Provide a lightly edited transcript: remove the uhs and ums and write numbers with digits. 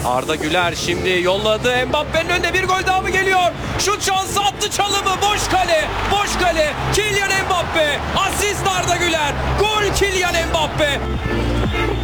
Arda Güler şimdi yolladı. Mbappe'nin önünde bir gol daha mı geliyor? Şut şansı, attı çalımı. Boş kale. Boş kale. Kylian Mbappe. Asist Arda Güler. Gol Kylian Mbappe.